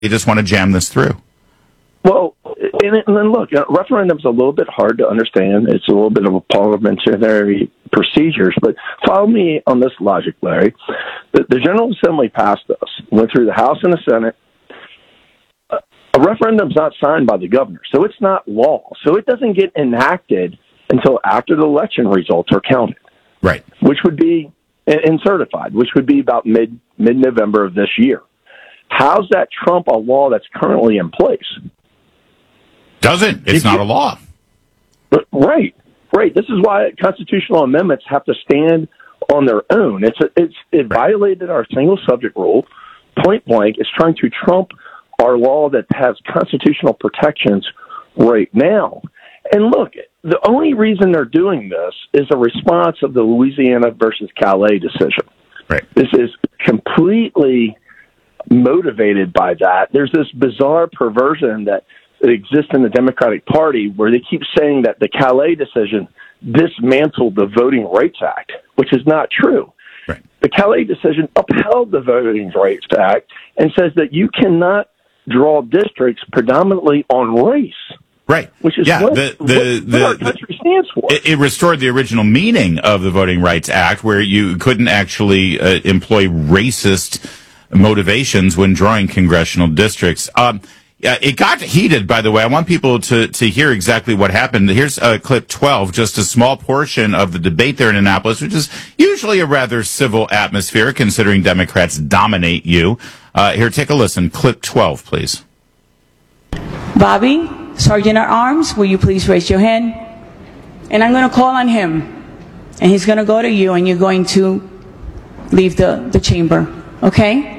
They just want to jam this through. Well, and then look, referendum's a little bit hard to understand. It's a little bit of a parliamentary procedures, but follow me on this logic, Larry. The General Assembly passed this, went through the House and the Senate. A referendum's not signed by the governor, so it's not law. So it doesn't get enacted until after the election results are counted. Right. Which would be, and certified, which would be about mid-November of this year. How's that trump a law that's currently in place? Doesn't. It's not a law. Right. This is why constitutional amendments have to stand on their own. It violated our single subject rule, point blank. It's trying to trump our law that has constitutional protections right now. And look, the only reason they're doing this is a response of the Louisiana versus Calais decision. Right. This is completely motivated by that. There's this bizarre perversion that exists in the Democratic Party where they keep saying that the Calais decision dismantled the Voting Rights Act, which is not true. Right. The Calais decision upheld the Voting Rights Act and says that you cannot draw districts predominantly on race. Right. Which is what our country stands for. It restored the original meaning of the Voting Rights Act, where you couldn't actually employ racist motivations when drawing congressional districts. It got heated, by the way. I want people to hear exactly what happened. Here's clip 12, just a small portion of the debate there in Annapolis, which is usually a rather civil atmosphere, considering Democrats dominate you. Here, take a listen. Clip 12, please. Bobby, Sergeant at Arms, will you please raise your hand? And I'm going to call on him. And he's going to go to you, and you're going to leave the chamber. Okay?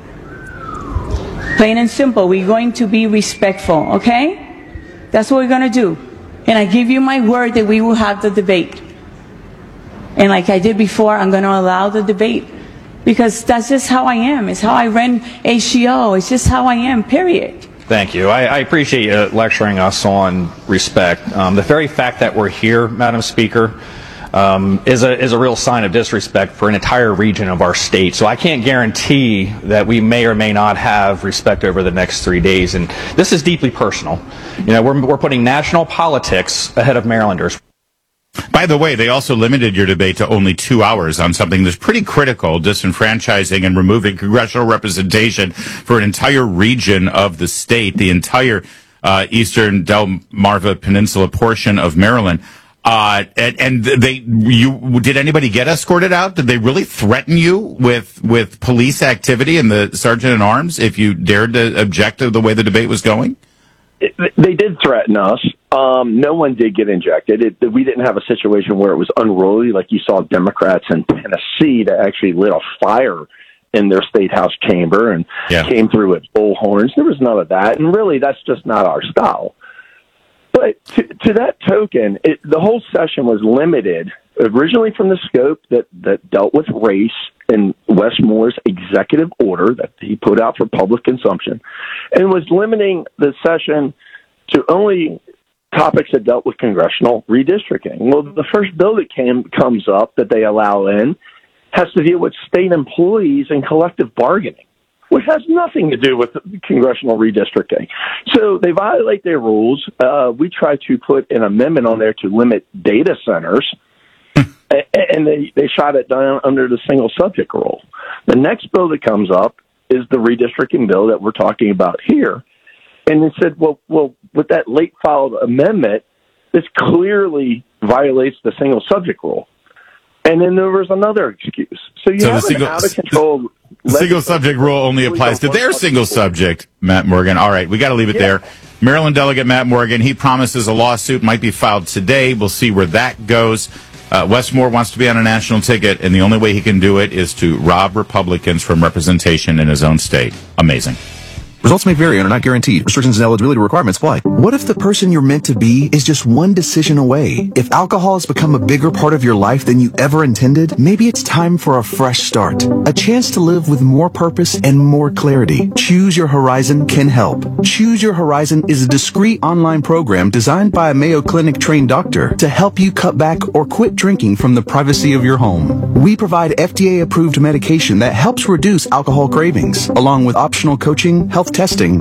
Plain and simple. We're going to be respectful. Okay? That's what we're going to do. And I give you my word that we will have the debate. And like I did before, I'm going to allow the debate. Because that's just how I am. It's how I ran HGO. It's just how I am, period. Thank you. I appreciate you lecturing us on respect. The very fact that we're here, Madam Speaker, is a real sign of disrespect for an entire region of our state. So I can't guarantee that we may or may not have respect over the next 3 days. And this is deeply personal. You know, we're putting national politics ahead of Marylanders. By the way, they also limited your debate to only 2 hours on something that's pretty critical, disenfranchising and removing congressional representation for an entire region of the state, the entire eastern Delmarva Peninsula portion of Maryland. And did anybody get escorted out? Did they really threaten you with police activity and the sergeant at arms if you dared to object to the way the debate was going? They did threaten us. No one did get injected. We didn't have a situation where it was unruly, like you saw Democrats in Tennessee that actually lit a fire in their state house chamber and came through with bullhorns. There was none of that, and really, that's just not our style. But to that token, the whole session was limited originally from the scope that dealt with race in Wes Moore's executive order that he put out for public consumption, and was limiting the session to only topics that dealt with congressional redistricting. Well, the first bill that comes up that they allow in has to deal with state employees and collective bargaining, which has nothing to do with congressional redistricting. So they violate their rules. We try to put an amendment on there to limit data centers, and they shot it down under the single subject rule. The next bill that comes up is the redistricting bill that we're talking about here. And they said, well, with that late filed amendment, this clearly violates the single subject rule. And then there was another excuse. So you have an out of control. The single subject rule only applies to their single subject, Matt Morgan. All right, we got to leave it there. Maryland Delegate Matt Morgan, he promises a lawsuit might be filed today. We'll see where that goes. Wes Moore wants to be on a national ticket, and the only way he can do it is to rob Republicans from representation in his own state. Amazing. Results may vary and are not guaranteed. Restrictions and eligibility requirements apply. What if the person you're meant to be is just one decision away? If alcohol has become a bigger part of your life than you ever intended, maybe it's time for a fresh start. A chance to live with more purpose and more clarity. Choose Your Horizon can help. Choose Your Horizon is a discreet online program designed by a Mayo Clinic trained doctor to help you cut back or quit drinking from the privacy of your home. We provide FDA approved medication that helps reduce alcohol cravings, along with optional coaching, health Testing